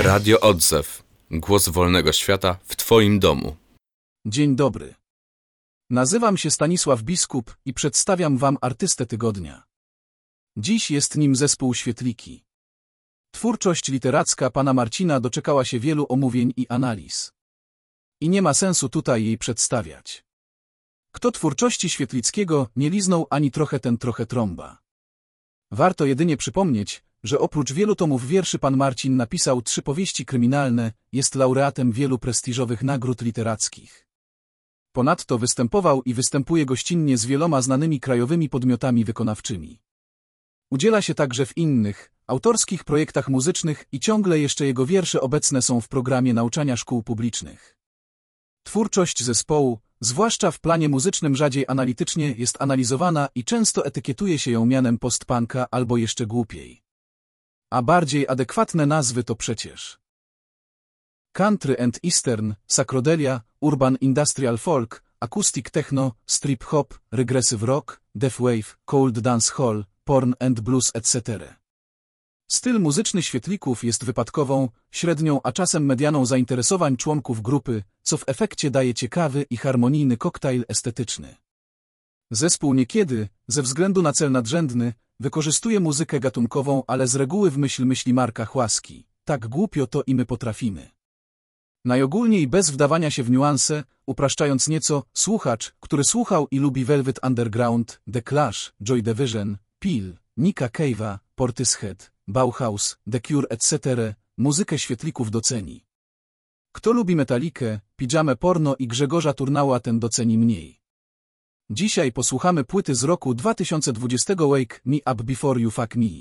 Radio Odzew. Głos wolnego świata w Twoim domu. Dzień dobry. Nazywam się Stanisław Biskup i przedstawiam Wam artystę tygodnia. Dziś jest nim zespół Świetliki. Twórczość literacka pana Marcina doczekała się wielu omówień i analiz. I nie ma sensu tutaj jej przedstawiać. Kto twórczości Świetlickiego nie liznął ani trochę ten trochę trąba. Warto jedynie przypomnieć, że oprócz wielu tomów wierszy pan Marcin napisał 3 powieści kryminalne, jest laureatem wielu prestiżowych nagród literackich. Ponadto występował i występuje gościnnie z wieloma znanymi krajowymi podmiotami wykonawczymi. Udziela się także w innych, autorskich projektach muzycznych i ciągle jeszcze jego wiersze obecne są w programie nauczania szkół publicznych. Twórczość zespołu, zwłaszcza w planie muzycznym rzadziej analitycznie jest analizowana i często etykietuje się ją mianem postpunka albo jeszcze głupiej. A bardziej adekwatne nazwy to przecież country and eastern, psychedelia, urban industrial folk, acoustic techno, strip hop, regressive rock, death wave, cold dance hall, porn and blues etc. Styl muzyczny Świetlików jest wypadkową, średnią a czasem medianą zainteresowań członków grupy, co w efekcie daje ciekawy i harmonijny koktajl estetyczny. Zespół niekiedy, ze względu na cel nadrzędny, wykorzystuje muzykę gatunkową, ale z reguły w myśli Marka Chłaski. Tak głupio to i my potrafimy. Najogólniej bez wdawania się w niuanse, upraszczając nieco, słuchacz, który słuchał i lubi Velvet Underground, The Clash, Joy Division, Peel, Nicka Cave'a, Portishead, Bauhaus, The Cure etc., muzykę Świetlików doceni. Kto lubi Metalikę, Pidżamę Porno i Grzegorza Turnała, ten doceni mniej. Dzisiaj posłuchamy płyty z roku 2020 Wake Me Up Before You Fuck Me.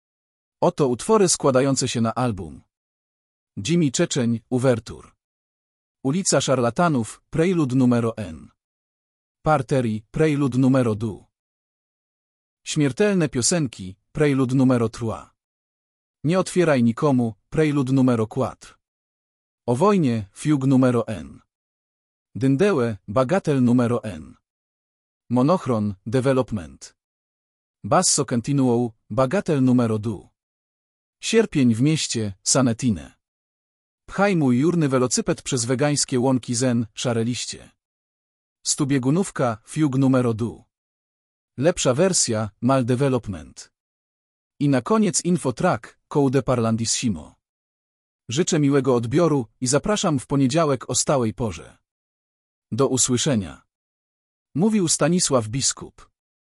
Oto utwory składające się na album. Jimmy Czeczeń, Uwertur. Ulica Szarlatanów, Prelude numero N. Parterre, Prelude numero 2. Śmiertelne piosenki, Prelude numero 3. Nie otwieraj nikomu, Prelude numero 4. O wojnie, Fugue numero N. Dyndełe, Bagatel numero N. Monochron, Development. Basso Continuo, Bagatel numero 2. Sierpień w mieście, Sanetine. Pchaj mój jurny welocyped przez wegańskie łąki Zen, szare liście. Stubiegunówka, Fugue numero 2. Lepsza wersja, Mal Development. I na koniec infotrack, Code Parlandissimo. Życzę miłego odbioru i zapraszam w poniedziałek o stałej porze. Do usłyszenia. Mówił Stanisław Biskup.